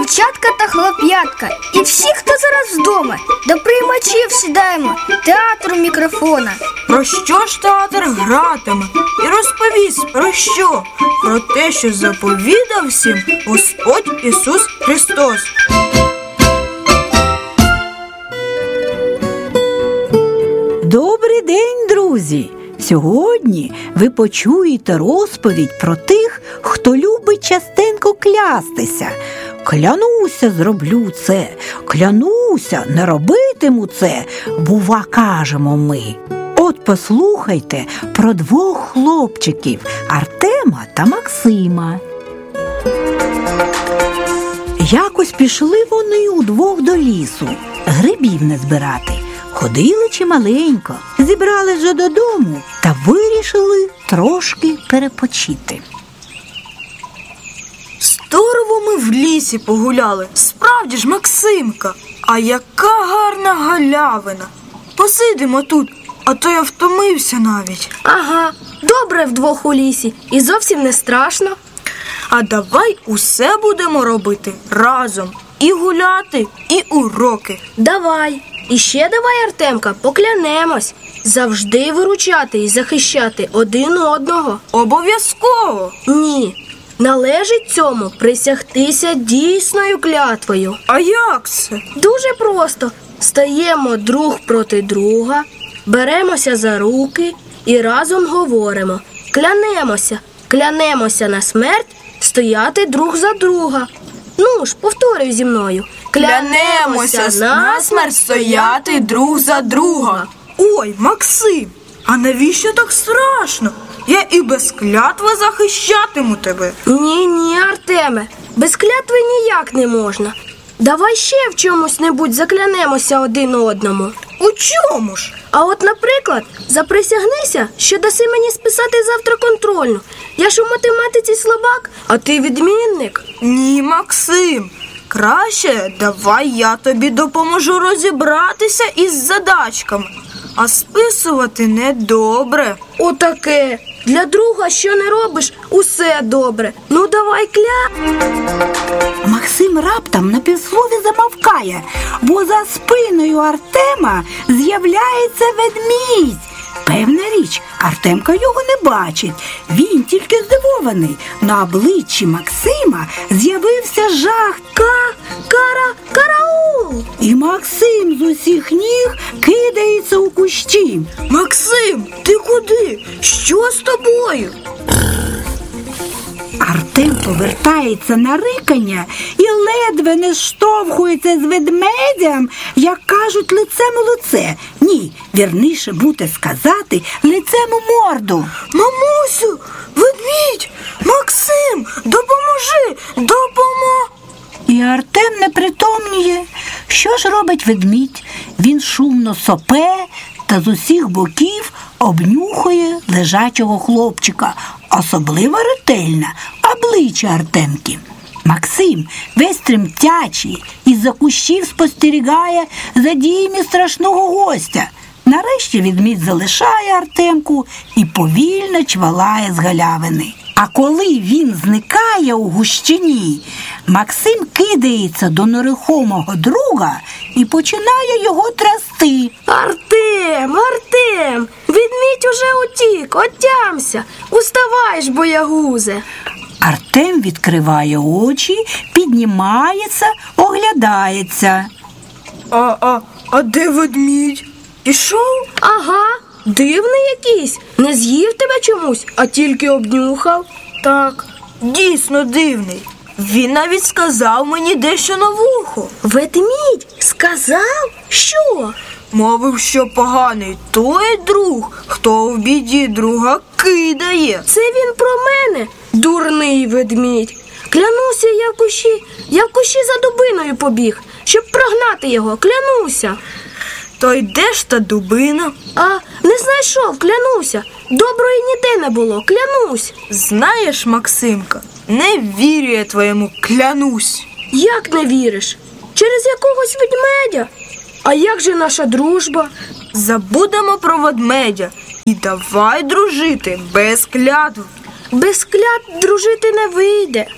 дівчатка та хлоп'ятка, і всі, хто зараз вдома, до приймачів сідаємо, театру мікрофона. Про що ж театр гратиме? І розповість про що? Про те, що заповідав всім Господь Ісус Христос. Добрий день, друзі! Сьогодні ви почуєте розповідь про тих, хто любить частенько клястися. Клянуся, зроблю це, клянуся, не робитиму це, бува, кажемо ми. От послухайте про двох хлопчиків – Артема та Максима. Якось пішли вони удвох до лісу, грибів не збирати. Ходили чималенько, зібрали вже додому та вирішили трошки перепочити. Здорово ми в лісі погуляли. Справді ж, Максимка, а яка гарна галявина. Посидимо тут, а то я втомився навіть. Ага, добре вдвох у лісі і зовсім не страшно. А давай усе будемо робити разом. І гуляти, і уроки. Давай. І ще давай, Артемка, поклянемось. Завжди виручати і захищати один одного. Обов'язково. Ні. Належить цьому присягтися дійсною клятвою. А як це? Дуже просто. Стаємо друг проти друга, беремося за руки і разом говоримо. Клянемося на смерть стояти друг за друга. Ну ж, повторюй зі мною. Клянемося насмерть стояти друг за друга. Ой, Максим, а навіщо так страшно? Я і без клятви захищатиму тебе. Ні, Артеме, без клятви ніяк не можна. Давай ще в чомусь-небудь заклянемося один одному. У чому ж? А от, наприклад, заприсягнися, що даси мені списати завтра контрольну. Я ж у математиці слабак, а ти відмінник. Ні, Максим, краще давай я тобі допоможу розібратися із задачками. А списувати недобре. Отаке. Для друга, що не робиш, усе добре. Ну, давай Максим раптом на півслові замовкає, бо за спиною Артема з'являється ведмідь. Певна річ, Артемка його не бачить. Він тільки здивований. На обличчі Максима з'явився жах. Караул! І Максим з усіх ніг кидається у кущі. Максим, ти куди? Що з тобою? Артем повертається на рикання і ледве не штовхується з ведмедям, як кажуть, лицем у лице. Ні, вірніше буде сказати, лицем у морду. Мамусю, ведмідь, Максим, допоможи, І Артем не притомніє. Що ж робить ведмідь? Він шумно сопе та з усіх боків обнюхує лежачого хлопчика. Особливо ретельне обличчя Артемки. Максим, весь тремтячий, із-за кущів спостерігає за діями страшного гостя. Нарешті ведмідь залишає Артемку і повільно чвалає з галявини. А коли він зникає у гущині, Максим кидається до нерухомого друга і починає його трясти. Артем, ведмідь уже утік, отямся. Уставай ж, боягузе. Артем відкриває очі, піднімається, оглядається. А де ведмідь? Пішов? Ага, дивний якийсь. Не з'їв тебе чомусь, а тільки обнюхав. Так, дійсно дивний. Він навіть сказав мені дещо на вухо. Ведмідь сказав? Що? Мовив, що поганий той друг, хто в біді друга кидає. Це він про мене, дурний ведмідь. Клянуся, я в кущі за дубиною побіг, щоб прогнати його, клянуся. То й де ж та дубина? А, не знайшов, клянуся. Доброї ніде не було, клянусь. Знаєш, Максимка, не вірю я твоєму клянусь. Як не віриш? Через якогось ведмедя? А як же наша дружба? Забудемо про ведмедя і давай дружити без клятв. Без клятв дружити не вийде.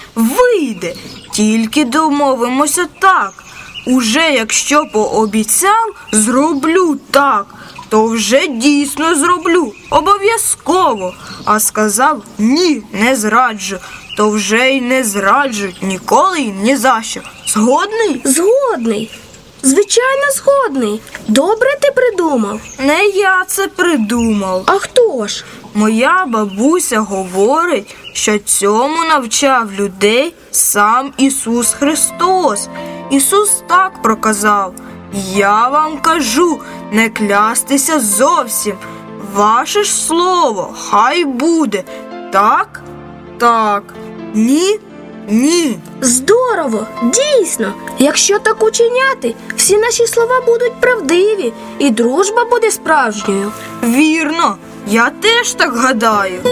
вийде. Тільки домовимося так. Уже якщо пообіцяв, зроблю так, то вже дійсно зроблю, обов'язково. А сказав ні, не зраджу, то вже й не зраджу ніколи й ні за що. Згодний? Згодний. Звичайно, згодний. Добре ти придумав. Не я це придумав. А хто ж? Моя бабуся говорить, що цьому навчав людей сам Ісус Христос. Ісус так проказав: я вам кажу, не клястися зовсім. Ваше ж слово хай буде. Так? Так. Ні? Ні. Здорово, дійсно. Якщо так учиняти, всі наші слова будуть правдиві і дружба буде справжньою. Вірно, я теж так гадаю.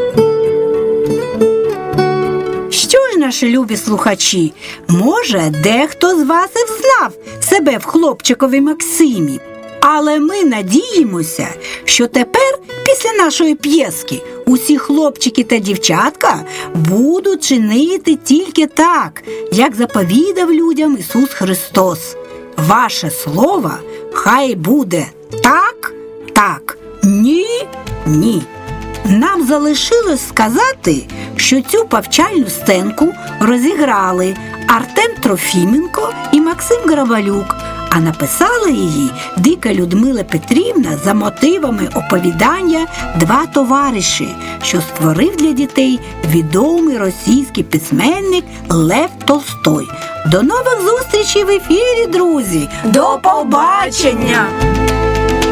Що ж, наші любі слухачі, може, дехто з вас і взнав себе в хлопчикові Максимі. Але ми надіємося, що тепер, після нашої п'єски, усі хлопчики та дівчатка будуть чинити тільки так, як заповідав людям Ісус Христос. Ваше слово хай буде так, так, ні, ні. Нам залишилось сказати, що цю повчальну сценку розіграли Артем Трофіменко і Максим Гравалюк, а написала її Дика Людмила Петрівна за мотивами оповідання «Два товариші», що створив для дітей відомий російський письменник Лев Толстой. До нових зустрічей в ефірі, друзі! До побачення!